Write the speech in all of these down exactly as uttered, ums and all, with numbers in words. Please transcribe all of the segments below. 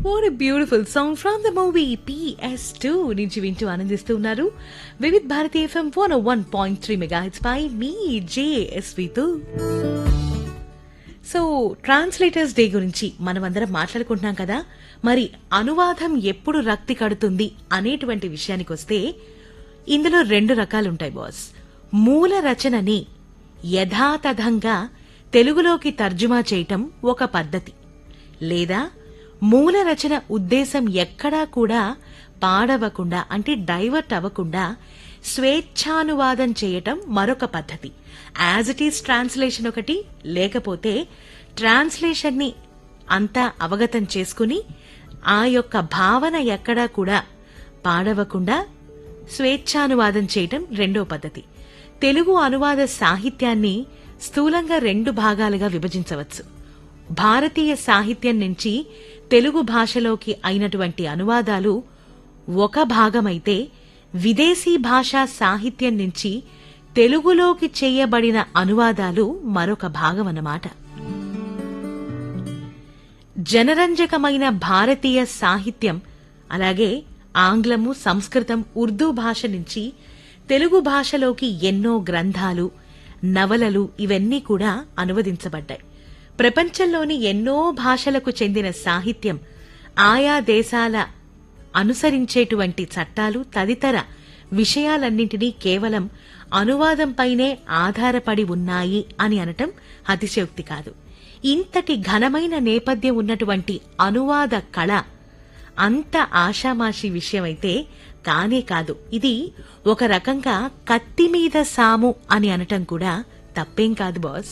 What a beautiful song from the movie P S two నుంచి వింటూ ఆనందిస్తూ ఉన్నారు Vividh Bharati FM one one point three megahertz పై మీ జేఎస్వితో. So translators day గురించి మనమందరం మాట్లాడుకుంటున్నాం కదా. మరి అనువాదం ఎప్పుడు రక్తి కడుతుంది అనేటువంటి విషయానికి వస్తే ఇందులో రెండు రకాలుంటాయి బాస్. మూల రచనని యథాతథంగా తెలుగులోకి తర్జుమా చేయటం ఒక పద్ధతి, లేదా మూల రచన ఉద్దేశం ఎక్కడా కూడా పాడవకుండా అంటే డైవర్ట్ అవ్వకుండా స్వేచ్ఛానువాదం చేయటం మరొక పద్ధతి. యాజ్ ఇట్ ఈస్ ట్రాన్స్లేషన్ ఒకటి, లేకపోతే ట్రాన్స్లేషన్ ని అంతా అవగతం చేసుకుని ఆ యొక్క భావన ఎక్కడా కూడా పాడవకుండా స్వేచ్ఛానువాదం చేయటం రెండో పద్ధతి. తెలుగు అనువాద సాహిత్యాన్ని స్థూలంగా రెండు భాగాలుగా విభజించవచ్చు. భారతీయ సాహిత్యం నుంచి తెలుగు భాషలోకి అయినటువంటి అనువాదాలు ఒక భాగమైతే, విదేశీ భాషా సాహిత్యం నుంచి తెలుగులోకి చేయబడిన అనువాదాలు మరొక భాగమన్నమాట. జనరంజకమైన భారతీయ సాహిత్యం, అలాగే ఆంగ్లము, సంస్కృతం, ఉర్దూ భాష నుంచి తెలుగు భాషలోకి ఎన్నో గ్రంథాలు, నవలలు ఇవన్నీ కూడా అనువదించబడ్డాయి. ప్రపంచంలోని ఎన్నో భాషలకు చెందిన సాహిత్యం ఆయా దేశాల అనుసరించేటువంటి చట్టాలు తదితర విషయాలన్నింటినీ కేవలం అనువాదంపైనే ఆధారపడి ఉన్నాయి అని అనటం అతిశయోక్తి కాదు. ఇంతటి ఘనమైన నేపథ్యం ఉన్నటువంటి అనువాద కళ అంత ఆషామాషి విషయమైతే కానే కాదు. ఇది ఒక రకంగా కత్తి మీద సాము అని అనటం కూడా తప్పేం కాదు బాస్.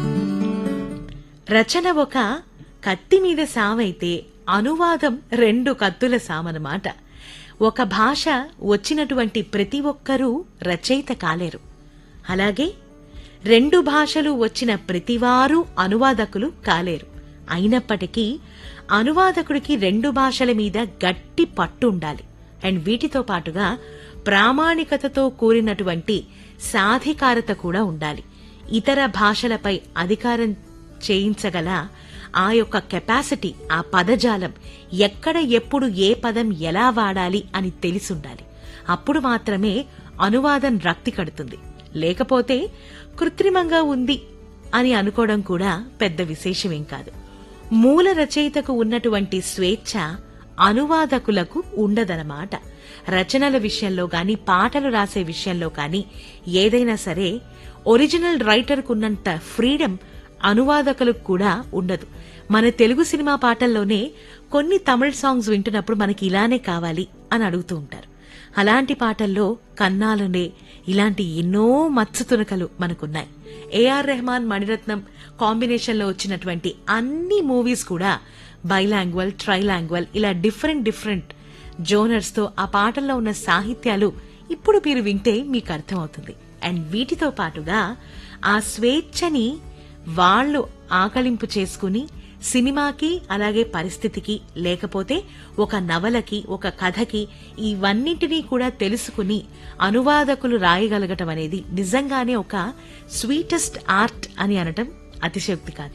రచన ఒక కత్తి మీద సామైతే అనువాదం రెండు కత్తుల సామన్నమాట. ఒక భాష వచ్చినటువంటి ప్రతి ఒక్కరూ రచయిత కాలేరు, అలాగే రెండు భాషలు వచ్చిన ప్రతివారు అనువాదకులు కాలేరు. అయినప్పటికీ అనువాదకుడికి రెండు భాషల మీద గట్టి పట్టు ఉండాలి. అండ్ వీటితో పాటుగా ప్రామాణికతతో కూడినటువంటి సాధికారత కూడా ఉండాలి. ఇతర భాషలపై అధికారం చేయించగల ఆ యొక్క కెపాసిటీ, ఆ పదజాలం, ఎక్కడ ఎప్పుడు ఏ పదం ఎలా వాడాలి అని తెలిసుండాలి. అప్పుడు మాత్రమే అనువాదం రక్తి కడుతుంది. లేకపోతే కృత్రిమంగా ఉంది అని అనుకోవడం కూడా పెద్ద విశేషమేం కాదు. మూల రచయితకు ఉన్నటువంటి స్వేచ్ఛ అనువాదకులకు ఉండదన్నమాట. రచనల విషయంలో గాని, పాటలు రాసే విషయంలో కానీ ఏదైనా సరే ఒరిజినల్ రైటర్కు ఉన్నంత ఫ్రీడమ్ అనువాదకులకు కూడా ఉండదు. మన తెలుగు సినిమా పాటల్లోనే కొన్ని తమిళ సాంగ్స్ వింటున్నప్పుడు మనకి ఇలానే కావాలి అని అడుగుతూ ఉంటారు. అలాంటి పాటల్లో కన్నాలునే ఇలాంటి ఎన్నో మత్సు తునకలు మనకున్నాయి. ఏఆర్ రెహమాన్, మణిరత్నం కాంబినేషన్ లో వచ్చినటువంటి అన్ని మూవీస్ కూడా బైలాంగ్వల్, ట్రైలాంగ్వల్ ఇలా డిఫరెంట్ డిఫరెంట్ జోనర్స్ తో ఆ పాటల్లో ఉన్న సాహిత్యాలు ఇప్పుడు మీరు వింటే మీకు అర్థమవుతుంది. అండ్ వీటితో పాటుగా ఆ స్వేచ్ఛని వాళ్లు ఆకలింపు చేసుకుని సినిమాకి, అలాగే పరిస్థితికి, లేకపోతే ఒక నవలకి, ఒక కథకి ఇవన్నింటినీ కూడా తెలుసుకుని అనువాదకులు రాయగలగటం అనేది నిజంగానే ఒక స్వీటెస్ట్ ఆర్ట్ అని అనటం అతిశయోక్తి కాదు.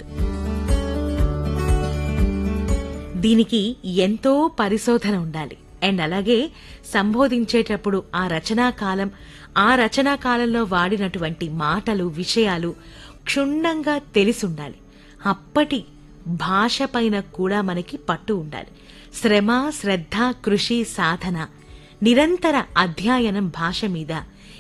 దీనికి ఎంతో పరిశోధన ఉండాలి. అండ్ అలాగే సంబోధించేటప్పుడు ఆ రచనా కాలం, ఆ రచనా కాలంలో వాడినటువంటి మాటలు, విషయాలు క్షుణ్ణంగా తెలిసుండాలి. అప్పటి భాష పైన కూడా మనకి పట్టు ఉండాలి. శ్రమ, శ్రద్ధ, కృషి, సాధన, నిరంతర అధ్యయనం భాష మీద